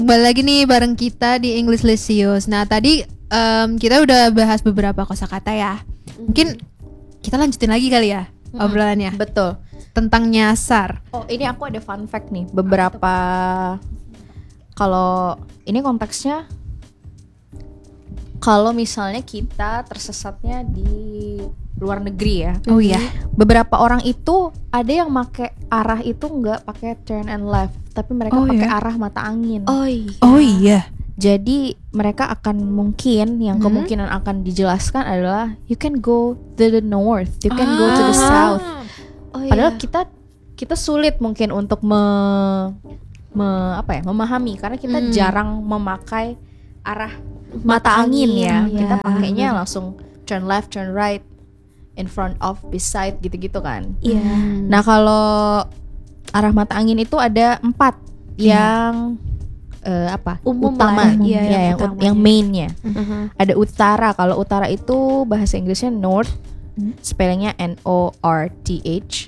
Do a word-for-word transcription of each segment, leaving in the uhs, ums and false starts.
Kembali lagi nih bareng kita di English Licious. Nah tadi um, kita udah bahas beberapa kosakata ya. Mungkin kita lanjutin lagi kali ya mm-hmm. obrolannya. Betul. Tentang nyasar. Oh ini aku ada fun fact nih. Beberapa kalau ini konteksnya kalau misalnya kita tersesatnya di luar negeri ya. Oh iya. Beberapa orang itu ada yang pakai arah itu nggak pakai turn and left, tapi mereka oh, pakai iya? arah mata angin. Oh iya. Oh iya. Jadi mereka akan mungkin yang hmm. kemungkinan akan dijelaskan adalah you can go to the north, you can ah. go to the south. Oh, Padahal iya. kita kita sulit mungkin untuk me, me apa ya memahami karena kita hmm. jarang memakai arah mata, mata angin, angin ya. ya. Kita pakainya langsung turn left, turn right, in front of, beside gitu-gitu kan. Iya. Yeah. Nah kalau arah mata angin itu ada empat yeah. yang uh, apa? Umum utama, lah, umum. ya, Ya, yang, yang, yang mainnya. Uh-huh. Ada utara. Kalau utara itu bahasa Inggrisnya north, hmm. spellingnya N O R T H.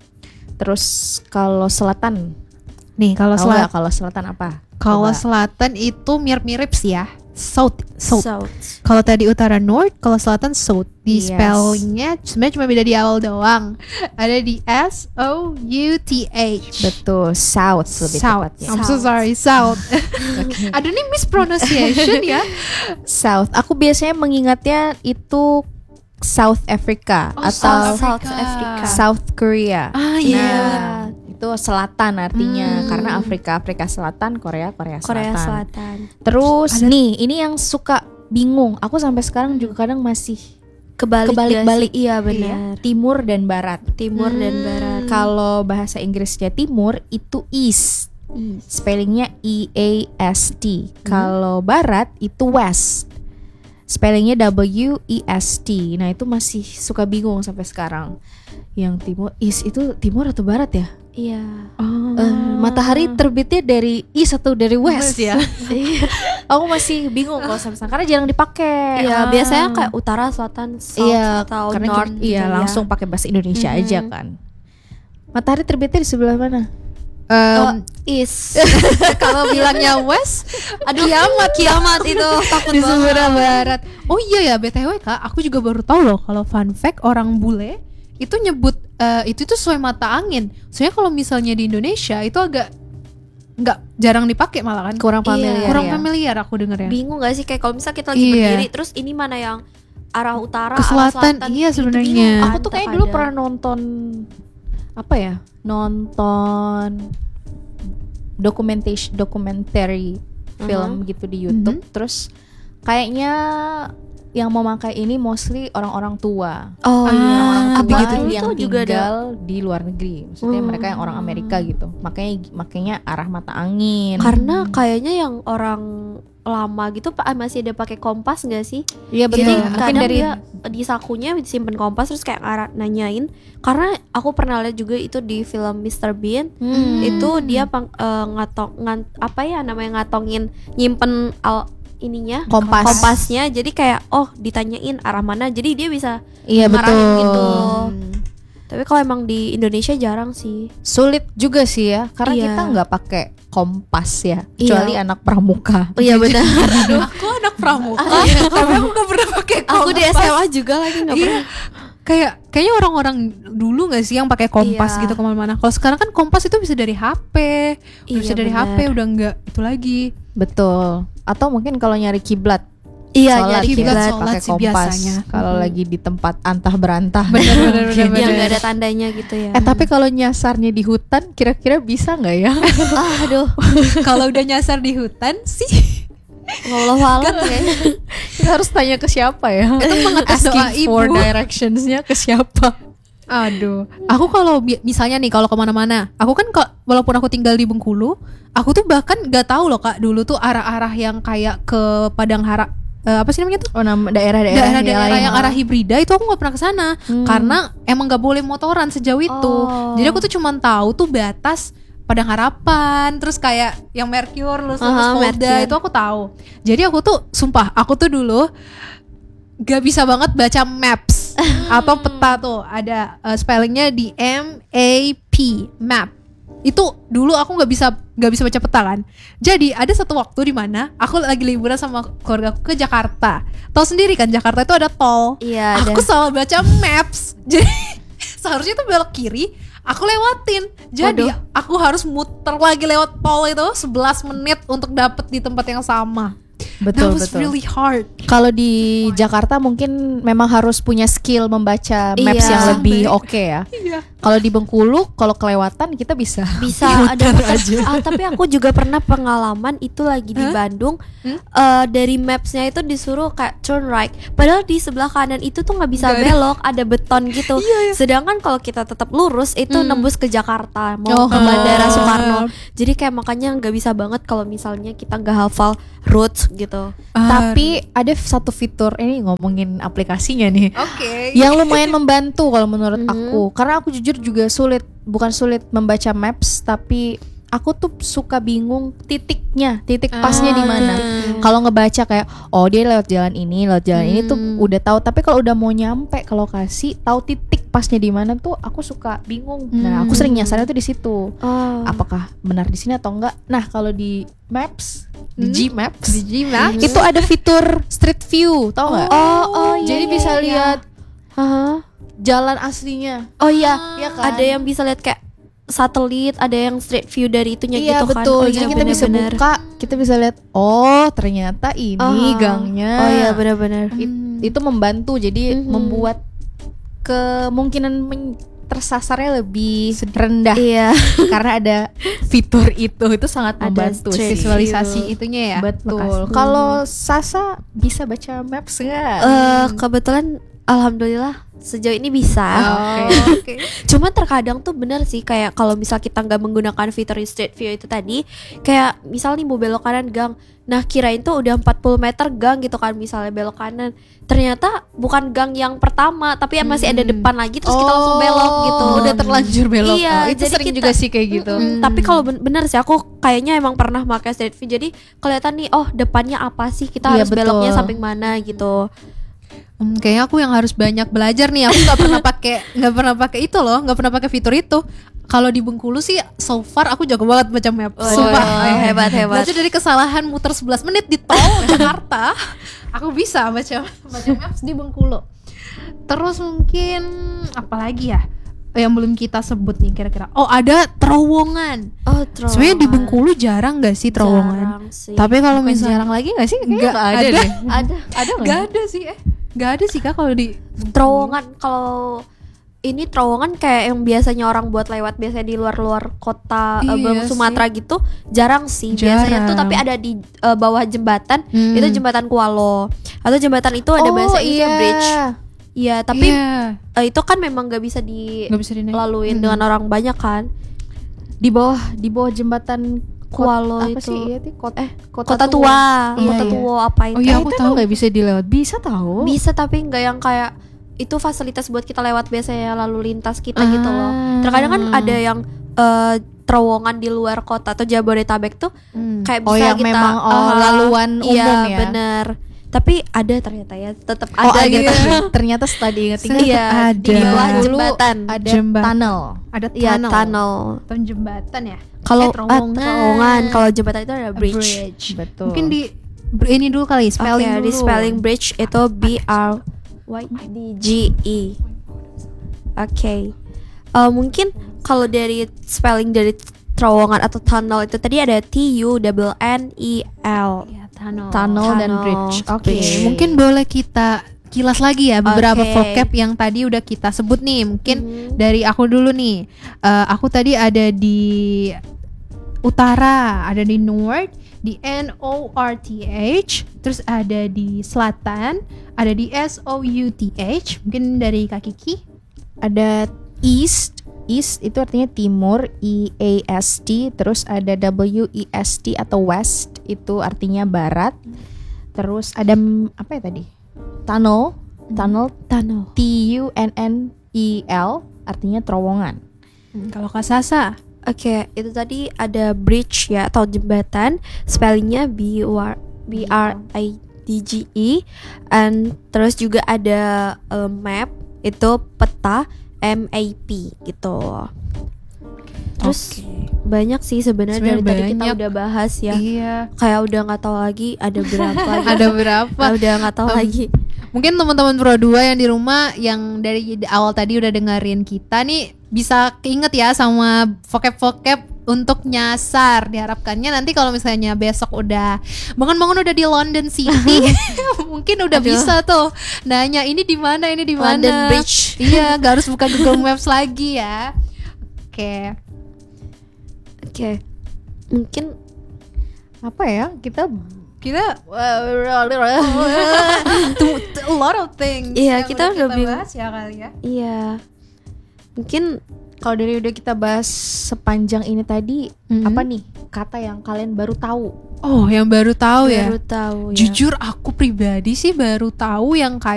Terus kalau selatan, nih kalau selatan, kalau selatan apa? Kalau selatan itu mirip-mirip sih ya. South, south. south. Kalau tadi utara north, kalau selatan south. Di yes. spellingnya sebenarnya cuma beda di awal doang. Ada di S O U T H. Betul, south lebih south. tepatnya. I'm so sorry, south. Okay. Aduh ini mispronunciation ya. South. Aku biasanya mengingatnya itu South Africa oh, atau South Africa. Africa. South Korea. Ah iya. Nah, itu selatan artinya hmm. karena Afrika Afrika Selatan, Korea Korea Selatan. Korea Selatan. Terus Ada... nih, ini yang suka bingung. Aku sampai sekarang juga kadang masih kebalik kebalik-balik. Iya benar. Timur dan barat. Timur hmm. dan barat. Kalau bahasa Inggrisnya timur itu east. East. Spellingnya E A S T. Hmm. Kalau barat itu west. Spellingnya W E S T. Nah itu masih suka bingung sampai sekarang. Yang timur east itu timur atau barat ya? Iya. Oh. Uh, matahari terbitnya dari east atau dari west, west ya? Iya. Aku masih bingung kalau sampai sekarang karena jarang dipakai. Iya, ah. biasanya kayak utara, selatan, south iya, atau karena north. Kita, iya, gitu langsung ya. pakai bahasa Indonesia mm-hmm. aja kan. Matahari terbitnya di sebelah mana? Um, oh, east. Kalau bilangnya west, aduh kiamat, kiamat itu takut di banget. sebelah barat. Oh iya ya, B T W Kak, aku juga baru tahu loh kalau fun fact orang bule itu nyebut uh, itu tuh sesuai mata angin. Soalnya kalau misalnya di Indonesia itu agak nggak jarang dipakai malah kan. Kurang familiar. Iya. Kurang ya? familiar aku dengernya. Bingung gak sih kayak kalau misalnya kita lagi iya. berdiri terus ini mana yang arah utara, ke selatan, arah selatan. iya sebenarnya. Aku tuh kayak dulu pernah nonton apa ya? Nonton dokumentation documentary film uh-huh. gitu di YouTube. Uh-huh. Terus kayaknya yang memakai ini mostly orang-orang tua. Oh iya, ah, orang tua gitu. yang juga tinggal ada. di luar negeri. Maksudnya hmm. mereka yang orang Amerika gitu. Makanya makanya arah mata angin. Karena kayaknya yang orang lama gitu Pak masih ada pakai kompas nggak sih? Iya betul. Jadi Mungkin kadang dari dia di sakunya disimpan kompas terus kayak arah nanyain. Karena aku pernah lihat juga itu di film mister Bean. Hmm. Itu dia pang, uh, ngatong ngat, apa ya namanya ngatongin nyimpen al ininya kompas kompasnya jadi kayak oh ditanyain arah mana jadi dia bisa iya betul gitu. Hmm. Tapi kalau emang di Indonesia jarang sih. Sulit juga sih ya karena iya. kita nggak pakai kompas ya kecuali iya. anak pramuka. Oh iya benar. Aku anak pramuka tapi aku nggak pernah pakai kompas. Aku di S M A juga lagi nggak pernah. Kayak kayaknya orang-orang dulu nggak sih yang pakai kompas iya. gitu kemana-mana. Kalau sekarang kan kompas itu bisa dari H P, iya, bisa dari bener. H P udah nggak itu lagi. Betul. Atau mungkin kalau nyari kiblat. Iya, sholat, nyari kiblat ya, sholat pakai sih kompas. biasanya. Kalau hmm. lagi di tempat antah berantah. Benar-benar yang nggak ada tandanya gitu ya. Eh tapi kalau nyasarnya di hutan, kira-kira bisa nggak ya? ah, aduh. Kalau udah nyasar di hutan sih. Wallahu alam ya. Kita harus tanya ke siapa ya? Itu mengetes doa Asking for ibu. directionsnya ke siapa? Aduh, aku kalau bi- misalnya nih kalau kemana-mana, aku kan kok walaupun aku tinggal di Bengkulu, aku tuh bahkan nggak tahu loh Kak dulu tuh arah-arah yang kayak ke Padang Hara, uh, apa sih namanya tuh? Oh nama daerah-daerah Daerah-daerah yang lain. arah hibrida itu aku nggak pernah kesana Hmm. karena emang nggak boleh motoran sejauh itu. Oh. Jadi aku tuh cuma tahu tuh batas Padang Harapan, terus kayak yang Mercure, terus Uh-huh, Polda Mercure. itu aku tahu. Jadi aku tuh sumpah, aku tuh dulu gak bisa banget baca maps atau peta tuh ada uh, spellingnya di M A P map Itu dulu aku nggak bisa nggak bisa baca peta kan. Jadi ada satu waktu di mana aku lagi liburan sama keluarga ke Jakarta. Tahu sendiri kan Jakarta itu ada tol. Iya, Aku ada. salah baca maps. Jadi seharusnya itu belok kiri, aku lewatin. Jadi Waduh. aku harus muter lagi lewat tol itu sebelas menit untuk dapet di tempat yang sama. Betul, That was betul. really hard. Kalau di Jakarta mungkin memang harus punya skill membaca maps Iya. yang lebih Sampai. oke ya. Iya. Kalau di Bengkulu, kalau kelewatan kita bisa Bisa ada muter muter. Ah, tapi aku juga pernah pengalaman itu lagi di Hah? Bandung. Hmm? Eh, dari mapsnya itu disuruh kayak turn right, padahal di sebelah kanan itu tuh nggak bisa Nggak ada. belok, ada beton gitu. Iya, iya. Sedangkan kalau kita tetap lurus itu Hmm. nembus ke Jakarta, mau Oh. ke Bandara Oh. Soekarno. Jadi kayak makanya nggak bisa banget kalau misalnya kita nggak hafal routes gitu. Tapi ada satu fitur, ini ngomongin aplikasinya nih, Oke. yang lumayan membantu kalau menurut Mhm. aku. Karena aku jujur juga sulit, bukan sulit membaca maps, tapi aku tuh suka bingung titiknya, titik pasnya di mana. titik. Kalau ngebaca kayak, oh dia lewat jalan ini, lewat jalan ini tuh Hmm. udah tahu. Tapi kalau udah mau nyampe ke lokasi, tahu titik pasnya di mana tuh aku suka bingung. Nah, aku sering nyasarnya tuh di situ. Oh. Apakah benar di sini atau enggak? Nah, kalau di Maps, di Hmm. G-Maps, Di Gmaps. itu ada fitur Street View, tau nggak? Oh, oh iya. Jadi iya, bisa iya. lihat Hah? jalan aslinya. Oh iya, Iya kan? ada yang bisa lihat kayak satelit, ada yang street view dari itunya Iya gitu kan. betul. Oh, Jadi iya, kita bisa benar-benar. buka, kita bisa lihat. Oh ternyata ini Oh. gangnya. Oh iya benar-benar. It- itu membantu. Jadi Mhm. membuat kemungkinan men- tersasarnya lebih rendah Iya. karena ada fitur itu. Itu sangat Ada membantu street sih. visualisasi itunya ya. Betul. Lokasi. Kalau Sasa bisa baca maps nggak? Eh, kebetulan alhamdulillah sejauh ini bisa. Oh, oke. Cuma terkadang tuh bener sih kayak kalau misal kita nggak menggunakan fitur street view itu tadi, kayak misal nih mau belok kanan gang, nah kirain tuh udah empat puluh meter gang gitu kan misalnya belok kanan, ternyata bukan gang yang pertama tapi yang masih ada Hmm. depan lagi terus kita langsung belok gitu. Oh, udah terlanjur belok. Iya, Oh, itu jadi sering kita- juga sih kayak gitu. Mm-mm, tapi kalau ben- bener sih aku kayaknya emang pernah pakai street view, jadi kelihatan nih oh depannya apa sih, kita Iya, harus beloknya betul. samping mana gitu. Hmm, kayaknya aku yang harus banyak belajar nih. Aku nggak pernah pakai nggak pernah pakai itu loh, nggak pernah pakai fitur itu. Kalau di Bengkulu sih so far aku jago banget baca map. Waduh, Sumpah. hebat, hebat. Belajar dari kesalahan muter sebelas menit di tol Jakarta. Aku bisa baca baca maps di Bengkulu. Terus mungkin apa lagi ya yang belum kita sebut nih kira-kira. Oh, ada terowongan. Oh, terowongan. Sebenarnya di Bengkulu jarang gak sih terowongan? Jarang sih. Tapi kalau Bukan misalnya jarang lagi nggak sih? Kayaknya Nggak nggak ada, ada. deh. ada Ada nggak? Gak ada sih eh. Gak ada sih Kak kalau di terowongan. Kalau ini terowongan kayak yang biasanya orang buat lewat biasanya di luar-luar kota eh, Iya Bang sih. Sumatera gitu jarang sih. Biasanya tuh Jarang. tapi ada di eh, bawah jembatan. Hmm. Itu jembatan Kualo. Atau jembatan itu ada bahasa Inggrisnya iya. bridge. Iya, tapi Iya. eh, itu kan memang gak bisa dilaluin Nggak bisa dinaik. dengan orang banyak kan. Di bawah di bawah jembatan Kualo apa itu. sih? Iya, tuh, kota, Eh, Kota tua, Iya, kota iya. tua apa itu? Oh iya, aku Itu tahu. nggak bisa dilewat. Bisa tahu. Bisa tapi nggak yang kayak itu fasilitas buat kita lewat biasanya lalu lintas kita gitu loh. Ah. Terkadang kan ada yang eh, terowongan di luar kota atau Jabodetabek tuh Hmm. kayak Oh, bisa yang kita memang, oh, ah, laluan umum iya, ya? bener. Tapi ada ternyata ya, tetap Oh, ada ada gitu. ternyata setelah diingat-ingat Iya, ada. di bawah Dulu jembatan. ada Jembat- tunnel. Ada Iya, tunnel. tunnel. Atau jembatan ya. Kalau Eh, ah, terowongan. terowongan, kalau jembatan itu ada A bridge. Betul. Mungkin di ber- ini dulu kali Oke, spelling dulu. di spelling bridge itu B R Y D G E. Oke. Eh, mungkin kalau dari spelling dari terowongan atau tunnel itu tadi ada T U N N E L. Ya, tunnel. tunnel dan Tunnel, bridge. Oke. bridge. Mungkin boleh kita kilas lagi ya beberapa Oke. vocab yang tadi udah kita sebut nih. Mungkin Mhm. dari aku dulu nih. Eh, aku tadi ada di utara, ada di north, di N O R T H, terus ada di selatan, ada di S O U T H. Mungkin dari Kak Kiki. Ada east. East itu artinya timur, E A S T. Terus ada W E S T atau west, itu artinya barat. Terus ada mm, apa ya tadi? Tunnel. Tunnel Tunnel. T U N N E L artinya terowongan. Hmm, kalau Kak Sasa. Oke, itu tadi ada bridge ya atau jembatan, spellingnya B R B R I D G E, and terus juga ada eh, map itu peta M A P gitu. Terus Oke. banyak sih sebenarnya dari Sebenarnya tadi kita banyak. udah bahas ya. Iya. Kayak udah nggak tahu lagi ada berapa. gitu. Ada berapa? udah nggak tahu Um, lagi. Mungkin teman-teman Pro dua yang di rumah yang dari awal tadi udah dengerin kita nih bisa keinget ya sama vocab-vocab untuk nyasar. Diharapkannya nanti kalau misalnya besok udah bangun-bangun udah di London City, mungkin udah Aduh. bisa tuh nanya ini di mana, ini di mana. London Bridge. Iya, gak harus buka Google Maps lagi ya. Oke. Oke. Mungkin Apa ya? Kita Kita a lot of things. Iya, yang kita udah bingung. bahas ya kali ya. iya. Mungkin kalau dari udah kita bahas sepanjang ini tadi, Mhm. apa nih kata yang kalian baru tahu? Oh, yang baru tahu ya. baru tahu ya. Jujur aku pribadi sih baru tahu yang kayak